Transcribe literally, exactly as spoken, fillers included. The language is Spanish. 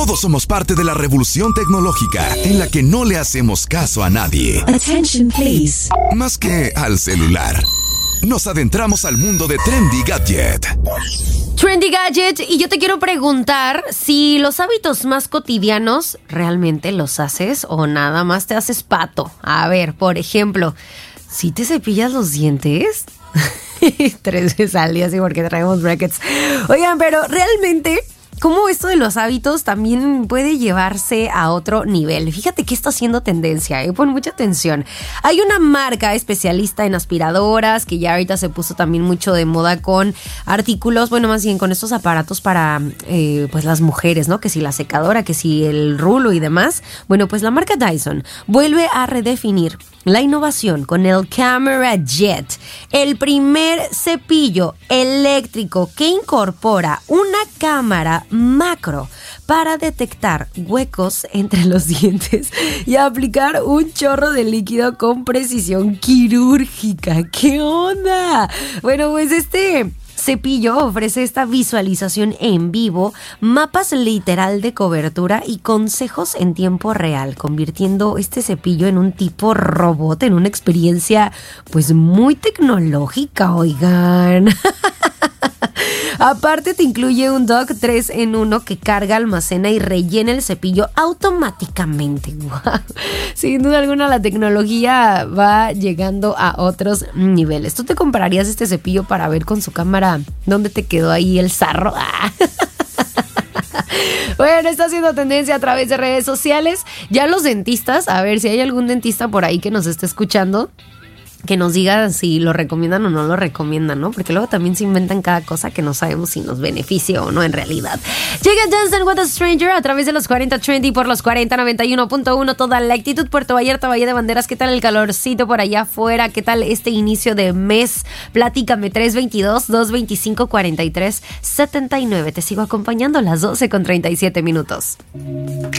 Todos somos parte de la revolución tecnológica en la que no le hacemos caso a nadie. Attention, please. Más que al celular. Nos adentramos al mundo de Trendy Gadget. Trendy Gadget, y yo te quiero preguntar si los hábitos más cotidianos realmente los haces o nada más te haces pato. A ver, por ejemplo, ¿si te cepillas los dientes? Tres veces al día, sí, porque traemos brackets. Oigan, pero realmente, ¿cómo esto de los hábitos también puede llevarse a otro nivel? Fíjate que está haciendo tendencia, ¿eh? Pon mucha atención. Hay una marca especialista en aspiradoras que ya ahorita se puso también mucho de moda con artículos, bueno, más bien con estos aparatos para eh, pues las mujeres, ¿no? Que si la secadora, que si el rulo y demás. Bueno, pues la marca Dyson vuelve a redefinir la innovación con el Camera Jet, el primer cepillo eléctrico que incorpora una cámara macro para detectar huecos entre los dientes y aplicar un chorro de líquido con precisión quirúrgica. ¿Qué onda? Bueno, pues este cepillo ofrece esta visualización en vivo, mapas literal de cobertura y consejos en tiempo real, convirtiendo este cepillo en un tipo robot, en una experiencia pues muy tecnológica, oigan. Aparte te incluye un dock tres en uno que carga, almacena y rellena el cepillo automáticamente. Wow. Sin duda alguna la tecnología va llegando a otros niveles. ¿Tú te comprarías este cepillo para ver con su cámara dónde te quedó ahí el sarro? Bueno, está haciendo tendencia a través de redes sociales. Ya los dentistas, a ver si hay algún dentista por ahí que nos esté escuchando, que nos diga si lo recomiendan o no lo recomiendan, ¿no? Porque luego también se inventan cada cosa que no sabemos si nos beneficia o no en realidad. Llega Dancing with a Stranger a través de los cuarenta Trendy por los cuarenta noventa y uno punto uno. Toda la actitud. Puerto Vallarta, Valle de Banderas. ¿Qué tal el calorcito por allá afuera? ¿Qué tal este inicio de mes? Platícame. tres veintidós, dos veinticinco, cuarenta y tres setenta y nueve. Te sigo acompañando a las doce con treinta y siete minutos.